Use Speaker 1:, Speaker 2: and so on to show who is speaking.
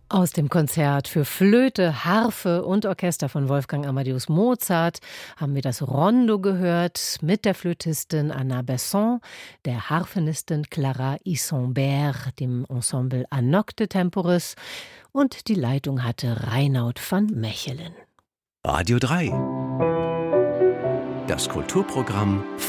Speaker 1: Aus dem Konzert für Flöte, Harfe und Orchester von Wolfgang Amadeus Mozart haben wir das Rondo gehört mit der Flötistin Anna Besson, der Harfenistin Clara Isambert, dem Ensemble A Nocte Temporis, und die Leitung hatte Reinoud van Mechelen.
Speaker 2: Radio 3. Das Kulturprogramm